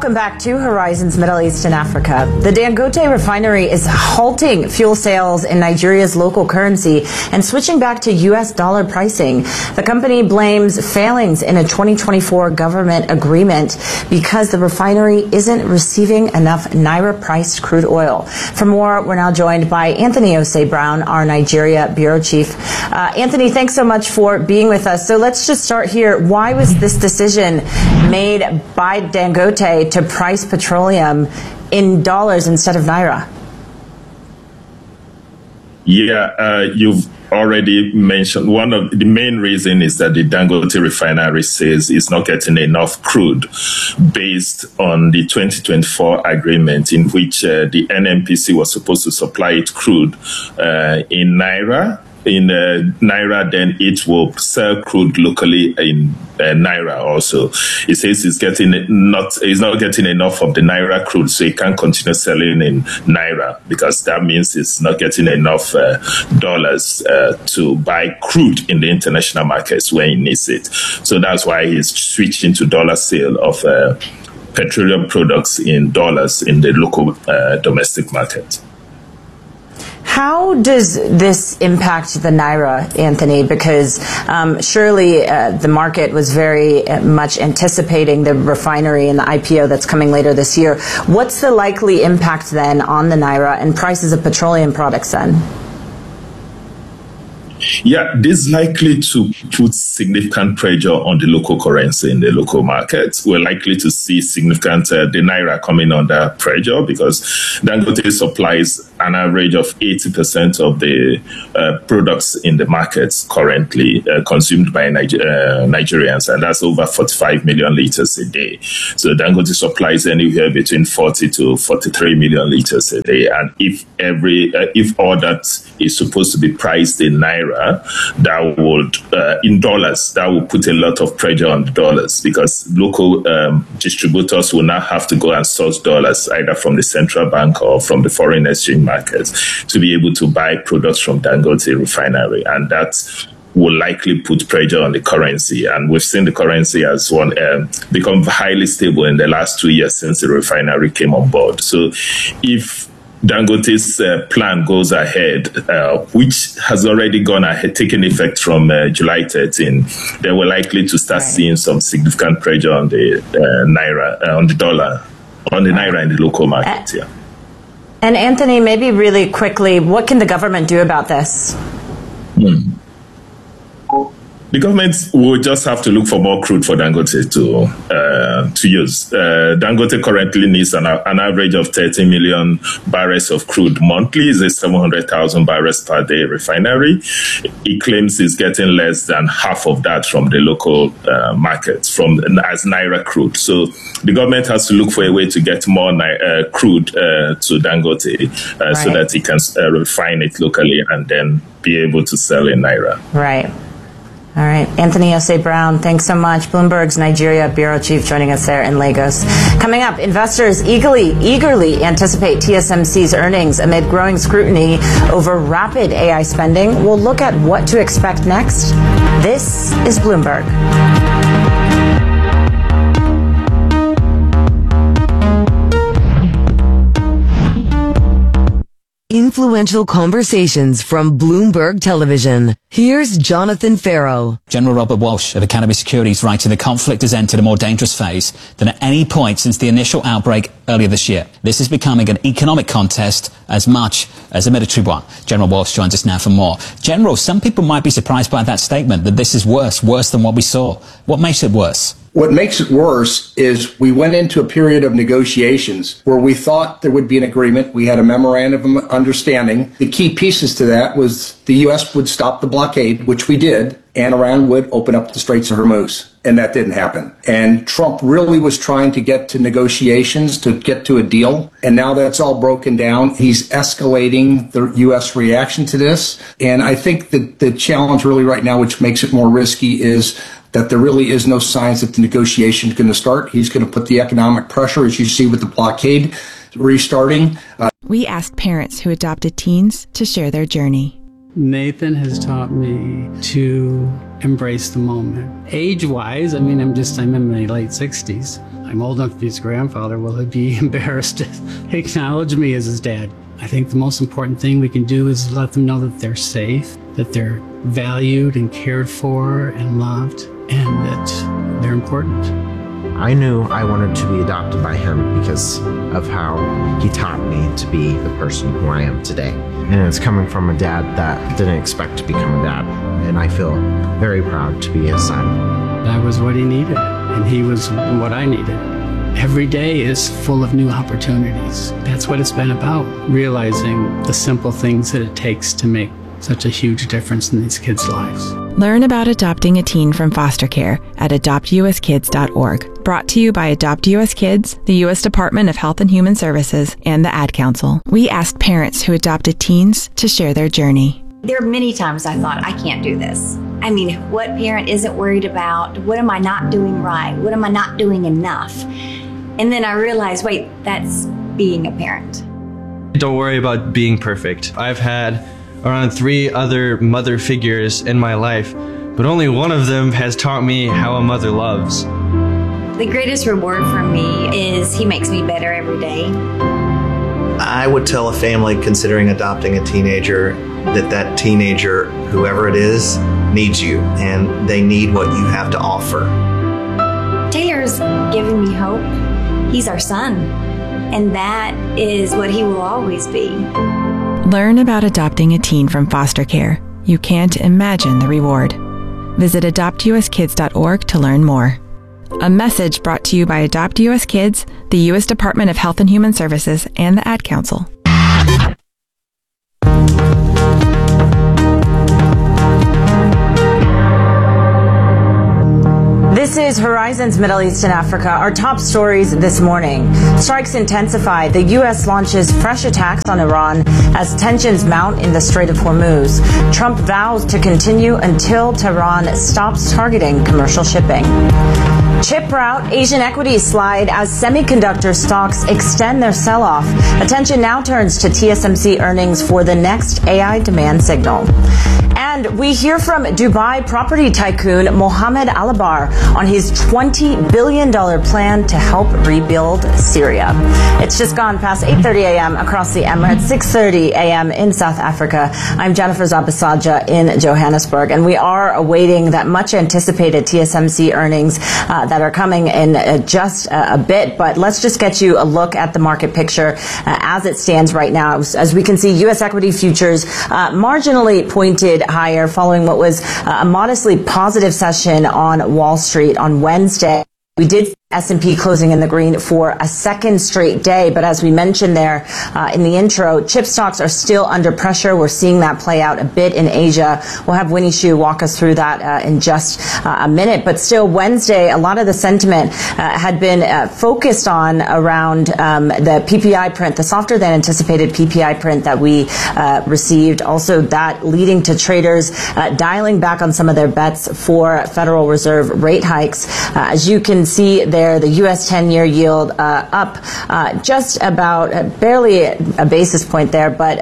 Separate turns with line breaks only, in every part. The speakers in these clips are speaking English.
Welcome back to Horizons Middle East and Africa. The Dangote refinery is halting fuel sales in Nigeria's local currency and switching back to U.S. dollar pricing. The company blames failings in a 2024 government agreement because the refinery isn't receiving enough Naira-priced crude oil. For more, we're now joined by Anthony Osei Brown, our Nigeria bureau chief. Anthony, thanks so much for being with us. So let's just start here. Why was this decision made by Dangote to price petroleum in dollars instead of Naira?
Yeah, you've already mentioned one of the main reason is that the Dangote refinery says it's not getting enough crude based on the 2024 agreement in which the NNPC was supposed to supply it crude in Naira. In Naira, then it will sell crude locally in Naira also. It says it's not getting enough of the Naira crude, so it can't continue selling in Naira because that means it's not getting enough dollars to buy crude in the international markets when it needs it. So that's why he's switching to dollar sale of petroleum products in dollars in the local domestic market.
How does this impact the Naira, Anthony? Because surely the market was very much anticipating the refinery and the IPO that's coming later this year. What's the likely impact then on the Naira and prices of petroleum products then?
Yeah, this is likely to put significant pressure on the local currency in the local market. We're likely to see significant the Naira coming under pressure because Dangote supplies an average of 80% of the products in the markets currently consumed by Nigerians, and that's over 45 million liters a day. So Dangote supplies anywhere between 40 to 43 million liters a day, and if all that is supposed to be priced in Naira, that would, in dollars, that will put a lot of pressure on the dollars because local distributors will now have to go and source dollars either from the central bank or from the foreign exchange markets to be able to buy products from Dangote refinery. And that will likely put pressure on the currency. And we've seen the currency has become highly stable in the last 2 years since the refinery came on board. So if Dangote's plan goes ahead, which has already gone ahead, taken effect from July 13, they were likely to start seeing some significant pressure on the Naira, on the dollar, on the Naira in the local market. Yeah.
And Anthony, maybe really quickly, what can the government do about this?
The government will just have to look for more crude for Dangote to use. Dangote currently needs an average of 30 million barrels of crude monthly. It's a 700,000 barrels per day refinery. He claims he's getting less than half of that from the local markets as Naira crude. So the government has to look for a way to get more crude to Dangote so that he can refine it locally and then be able to sell in Naira.
Right. All right. Anthony Osei Brown, thanks so much. Bloomberg's Nigeria bureau chief joining us there in Lagos. Coming up, investors eagerly anticipate TSMC's earnings amid growing scrutiny over rapid AI spending. We'll look at what to expect next. This is Bloomberg.
Influential conversations from Bloomberg Television. Here's Jonathan Farrow.
General Robert Walsh of Academy Securities writing the conflict has entered a more dangerous phase than at any point since the initial outbreak earlier this year. This is becoming an economic contest as much as a military one. General Walsh joins us now for more. General, some people might be surprised by that statement, that this is worse than what we saw. What makes it worse?
What makes it worse is we went into a period of negotiations where we thought there would be an agreement. We had a memorandum of understanding. The key pieces to that was the U.S. would stop the blockade, which we did, and Iran would open up the Straits of Hormuz. And that didn't happen. And Trump really was trying to get to negotiations, to get to a deal. And now that's all broken down. He's escalating the U.S. reaction to this. And I think that the challenge really right now, which makes it more risky, is that there really is no signs that the negotiation is going to start. He's going to put the economic pressure, as you see with the blockade restarting.
We asked parents who adopted teens to share their journey. Nathan has taught me to embrace the moment. Age-wise, I'm in my late 60s. I'm old enough to be his grandfather. Will he be embarrassed to acknowledge me as his dad? I think the most important thing we can do is let them know that they're safe, that they're valued and cared for and loved, and that they're important.
I knew I wanted to be adopted by him because of how he taught me to be the person who I am today. And it's coming from a dad that didn't expect to become a dad. And I feel very proud to be his son.
I was what he needed, and he was what I needed. Every day is full of new opportunities. That's what it's been about, realizing the simple things that it takes to make such a huge difference in these kids' lives.
Learn about adopting a teen from foster care at adoptuskids.org. Brought to you by Adopt US Kids, the U.S. Department of Health and Human Services, and the Ad Council. We asked parents who adopted teens to share their journey.
There are many times I thought, I can't do this. What parent isn't worried about? What am I not doing right? What am I not doing enough? And then I realized, wait, that's being a parent.
Don't worry about being perfect. I've had around 3 other mother figures in my life, but only one of them has taught me how a mother loves.
The greatest reward for me is he makes me better every day.
I would tell a family considering adopting a teenager that teenager, whoever it is, needs you, and they need what you have to offer.
Taylor's giving me hope. He's our son, and that is what he will always be.
Learn about adopting a teen from foster care. You can't imagine the reward. Visit adoptuskids.org to learn more. A message brought to you by Adopt US Kids, the U.S. Department of Health and Human Services, and the Ad Council.
This is Horizon's Middle East and Africa. Our top stories this morning. Strikes intensify. The U.S. launches fresh attacks on Iran as tensions mount in the Strait of Hormuz. Trump vows to continue until Tehran stops targeting commercial shipping. Chip rout, Asian equities slide as semiconductor stocks extend their sell-off. Attention now turns to TSMC earnings for the next AI demand signal. And we hear from Dubai property tycoon Mohammed Alabar on his $20 billion plan to help rebuild Syria. It's just gone past 8:30 a.m. across the Emirates, 6:30 a.m. in South Africa. I'm Jennifer Zabasaja in Johannesburg, and we are awaiting that much anticipated TSMC earnings that are coming in just a bit. But let's just get you a look at the market picture as it stands right now. As we can see, U.S. equity futures marginally pointed higher following what was a modestly positive session on Wall Street on Wednesday. We did S&P closing in the green for a second straight day. But as we mentioned there in the intro, chip stocks are still under pressure. We're seeing that play out a bit in Asia. We'll have Winnie Xu walk us through that in just a minute. But still, Wednesday, a lot of the sentiment had been focused on around the PPI print, the softer than anticipated PPI print that we received. Also, that leading to traders dialing back on some of their bets for Federal Reserve rate hikes. As you can see there, the U.S. 10-year yield up just about barely a basis point there, but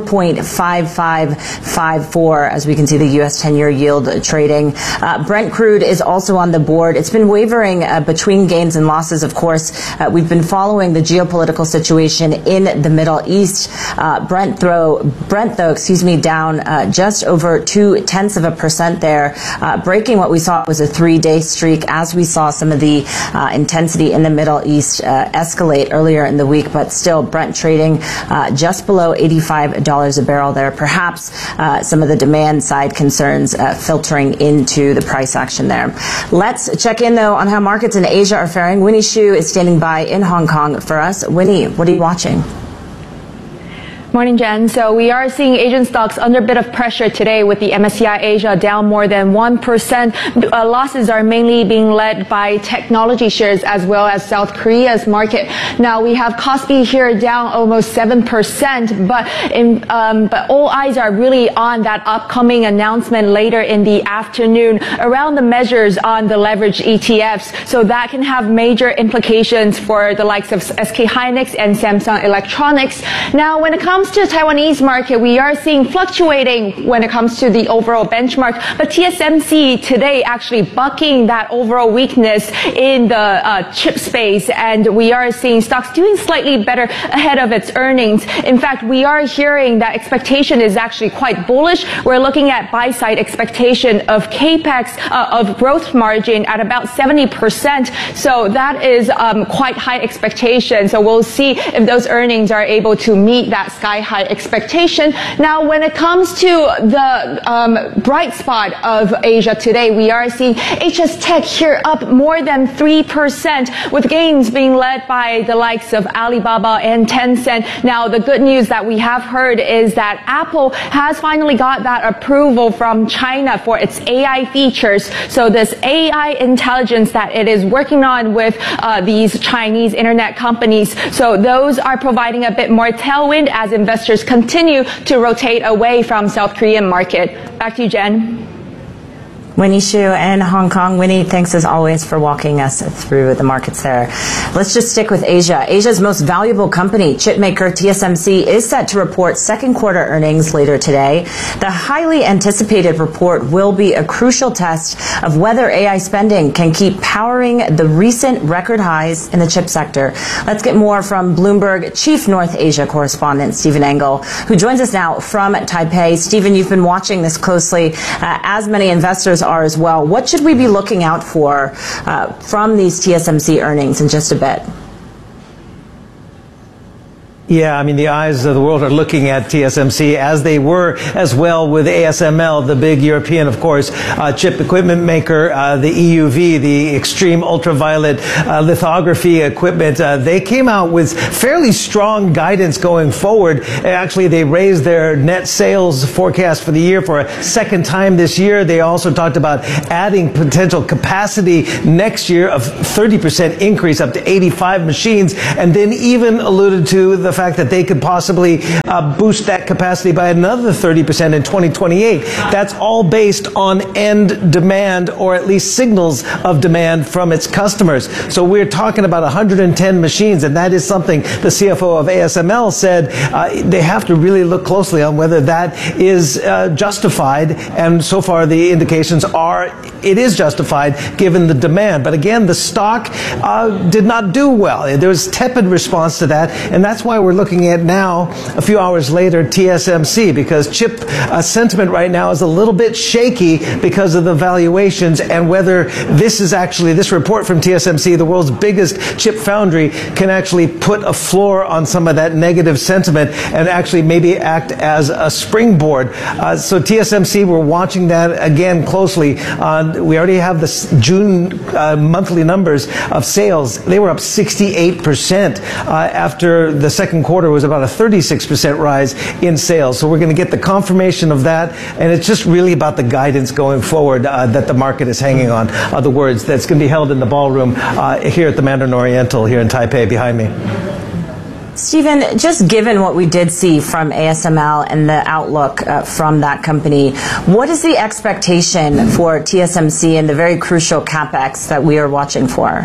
4.5554 as we can see the U.S. 10-year yield trading. Brent crude is also on the board. It's been wavering between gains and losses, of course. We've been following the geopolitical situation in the Middle East. Brent though, down just over 0.2% there, breaking what we saw was a 3-day streak as we saw some of the intensity in the Middle East escalate earlier in the week, but still Brent trading just below $85 a barrel there. Perhaps some of the demand side concerns filtering into the price action there. Let's check in though on how markets in Asia are faring. Winnie Xu is standing by in Hong Kong for us. Winnie, what are you watching?
Morning, Jen. So we are seeing Asian stocks under a bit of pressure today with the MSCI Asia down more than 1%. Losses are mainly being led by technology shares as well as South Korea's market. Now we have Kospi here down almost 7%, but all eyes are really on that upcoming announcement later in the afternoon around the measures on the leveraged ETFs. So that can have major implications for the likes of SK Hynix and Samsung Electronics. Now, when it comes comes to the Taiwanese market, we are seeing fluctuating when it comes to the overall benchmark, but TSMC today actually bucking that overall weakness in the chip space, and we are seeing stocks doing slightly better ahead of its earnings. In fact, we are hearing that expectation is actually quite bullish. We're looking at buy-side expectation of CAPEX, of growth margin at about 70%. So that is quite high expectation. So we'll see if those earnings are able to meet that sky-high expectation. Now, when it comes to the bright spot of Asia today, we are seeing HS Tech here up more than 3%, with gains being led by the likes of Alibaba and Tencent. Now, the good news that we have heard is that Apple has finally got that approval from China for its AI features. So this AI intelligence that it is working on with these Chinese internet companies. So those are providing a bit more tailwind as investors continue to rotate away from South Korean market. Back to you, Jen.
Winnie Xu in Hong Kong. Winnie, thanks as always for walking us through the markets there. Let's just stick with Asia. Asia's most valuable company, chipmaker TSMC, is set to report second quarter earnings later today. The highly anticipated report will be a crucial test of whether AI spending can keep powering the recent record highs in the chip sector. Let's get more from Bloomberg Chief North Asia correspondent Stephen Engel, who joins us now from Taipei. Stephen, you've been watching this closely, as many investors are as well. What should we be looking out for from these TSMC earnings in just a bit?
Yeah, I mean, the eyes of the world are looking at TSMC, as they were as well with ASML, the big European, of course, chip equipment maker, the EUV, the extreme ultraviolet lithography equipment. They came out with fairly strong guidance going forward. Actually, they raised their net sales forecast for the year for a second time this year. They also talked about adding potential capacity next year of 30% increase up to 85 machines, and then even alluded to the fact that they could possibly boost that capacity by another 30% in 2028. That's all based on end demand, or at least signals of demand from its customers. So we're talking about 110 machines, and that is something the CFO of ASML said they have to really look closely on whether that is justified, and so far the indications are it is justified given the demand. But again, the stock did not do well. There was tepid response to that, and that's why we're looking at now, a few hours later, TSMC, because chip sentiment right now is a little bit shaky because of the valuations, and whether this is actually, this report from TSMC, the world's biggest chip foundry, can actually put a floor on some of that negative sentiment and actually maybe act as a springboard. So TSMC, we're watching that again closely. We already have the June monthly numbers of sales. They were up 68% after the second quarter was about a 36% rise in sales. So we're going to get the confirmation of that, and it's just really about the guidance going forward that the market is hanging on. The words that's going to be held in the ballroom here at the Mandarin Oriental here in Taipei behind me.
Stephen, just given what we did see from ASML and the outlook from that company, what is the expectation for TSMC and the very crucial CapEx that we are watching for?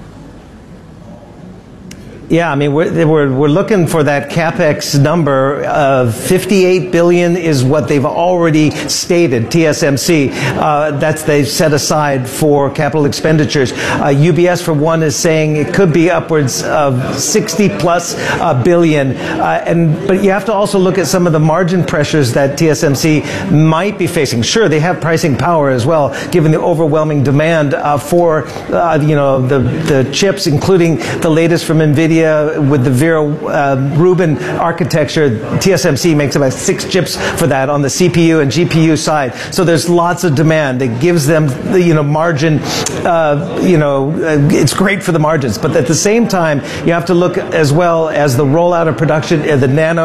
Yeah, I mean, we're looking for that CapEx number of 58 billion is what they've already stated, TSMC. That's they've set aside for capital expenditures. UBS, for one, is saying it could be upwards of 60 plus billion. But you have to also look at some of the margin pressures that TSMC might be facing. Sure, they have pricing power as well, given the overwhelming demand for the chips, including the latest from NVIDIA with the Vera Rubin architecture. TSMC makes about 6 chips for that on the CPU and GPU side. So there's lots of demand that gives them the margin. It's great for the margins, but at the same time, you have to look as well as the rollout of production, the 2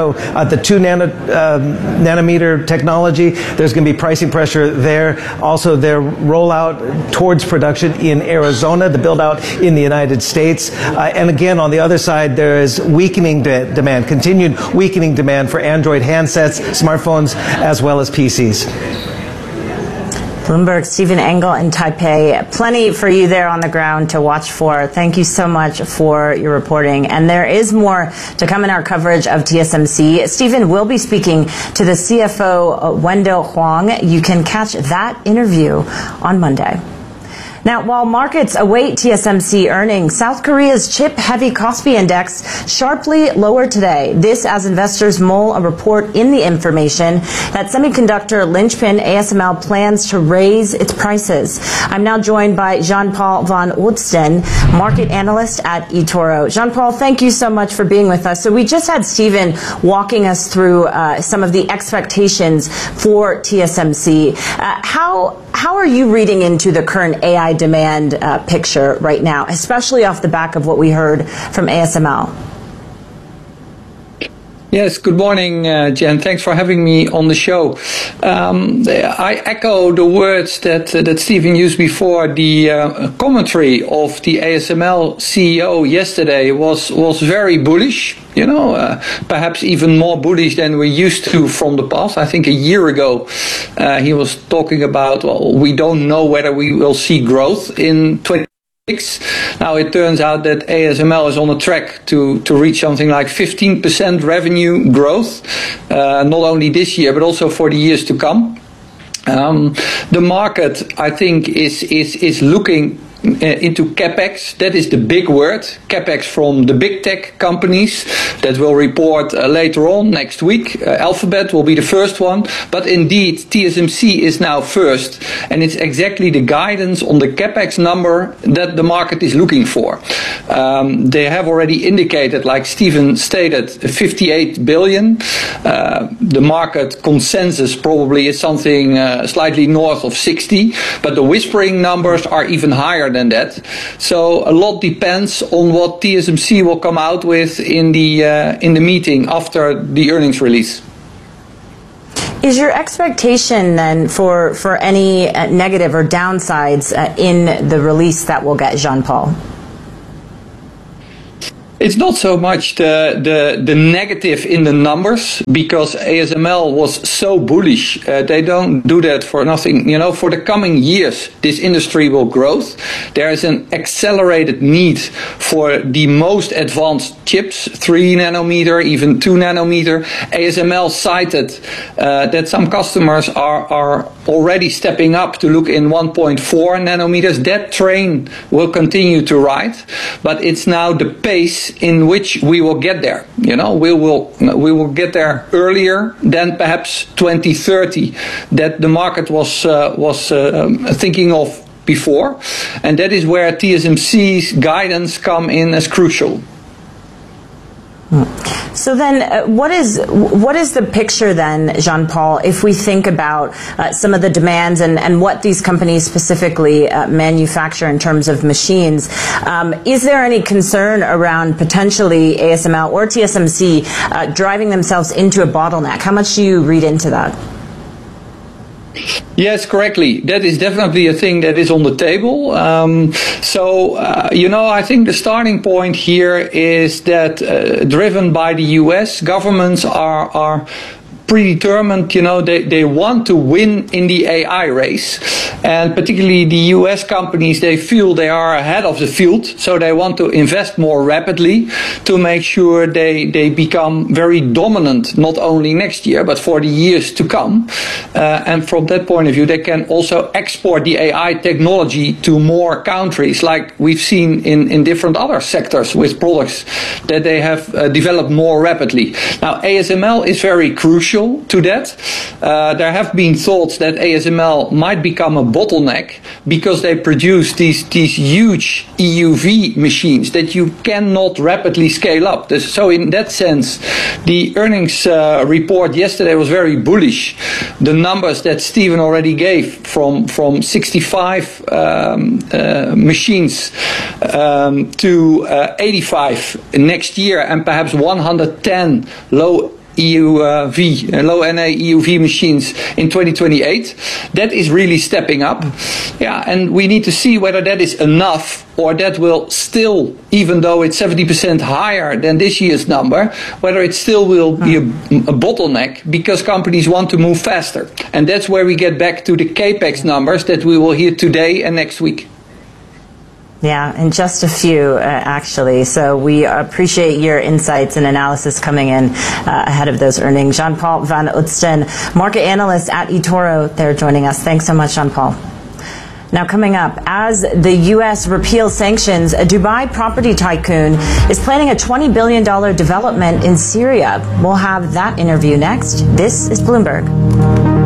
nanometer technology. There's going to be pricing pressure there. Also, their rollout towards production in Arizona, the build out in the United States, and again on the other side, there is weakening demand, continued weakening demand for Android handsets, smartphones, as well as PCs.
Bloomberg, Stephen Engel in Taipei. Plenty for you there on the ground to watch for. Thank you so much for your reporting. And there is more to come in our coverage of TSMC. Stephen will be speaking to the CFO, Wendell Huang. You can catch that interview on Monday. Now, while markets await TSMC earnings, South Korea's chip-heavy Kospi index sharply lower today. This as investors mull a report in the information that semiconductor linchpin ASML plans to raise its prices. I'm now joined by Jean-Paul van Oudsten, market analyst at eToro. Jean-Paul, thank you so much for being with us. So we just had Stephen walking us through some of the expectations for TSMC. How are you reading into the current AI demand picture right now, especially off the back of what we heard from ASML?
Yes, good morning, Jen. Thanks for having me on the show. I echo the words that Stephen used before. The commentary of the ASML CEO yesterday was very bullish. Perhaps even more bullish than we're used to from the past. I think a year ago, he was talking about, we don't know whether we will see growth in 2026. Now it turns out that ASML is on a track to reach something like 15% revenue growth, not only this year, but also for the years to come. The market, I think, is looking into CapEx. That is the big word. CapEx from the big tech companies that will report later on next week. Alphabet will be the first one. But indeed, TSMC is now first. And it's exactly the guidance on the CapEx number that the market is looking for. They have already indicated, like Stephen stated, 58 billion. The market consensus probably is something slightly north of 60. But the whispering numbers are even higher than that. So a lot depends on what TSMC will come out with in the meeting after the earnings release.
Is your expectation then for any negative or downsides in the release that we'll get, Jean-Paul?
It's not so much the negative in the numbers, because ASML was so bullish. They don't do that for nothing. For the coming years, this industry will grow. There is an accelerated need for the most advanced chips, 3 nanometer, even 2 nanometer. ASML cited that some customers are already stepping up to look in 1.4 nanometers. That train will continue to ride, but it's now the pace in which we will get there. We will get there earlier than perhaps 2030 that the market was thinking of before, and that is where TSMC's guidance come in as crucial.
So then, what is the picture then, Jean-Paul, if we think about some of the demands and what these companies specifically manufacture in terms of machines? Is there any concern around potentially ASML or TSMC driving themselves into a bottleneck? How much do you read into that?
Yes, correctly. That is definitely a thing that is on the table. I think the starting point here is that driven by the US, governments are predetermined, they want to win in the AI race. And particularly the US companies, they feel they are ahead of the field. So they want to invest more rapidly to make sure they become very dominant, not only next year, but for the years to come. And from that point of view, they can also export the AI technology to more countries, like we've seen in different other sectors with products that they have developed more rapidly. Now, ASML is very crucial to that. There have been thoughts that ASML might become a bottleneck because they produce these huge EUV machines that you cannot rapidly scale up. So in that sense, the earnings report yesterday was very bullish. The numbers that Stephen already gave from 65 machines to 85 next year, and perhaps 110 low EUV, low NA EUV machines in 2028. That is really stepping up. Yeah, and we need to see whether that is enough or that will still, even though it's 70% higher than this year's number, whether it still will be a bottleneck because companies want to move faster. And that's where we get back to the CAPEX numbers that we will hear today and next week.
Yeah, and just a few, actually. So we appreciate your insights and analysis coming in ahead of those earnings. Jean-Paul van Oudsten, market analyst at eToro, they're joining us. Thanks so much, Jean-Paul. Now, coming up, as the U.S. repeals sanctions, a Dubai property tycoon is planning a $20 billion development in Syria. We'll have that interview next. This is Bloomberg.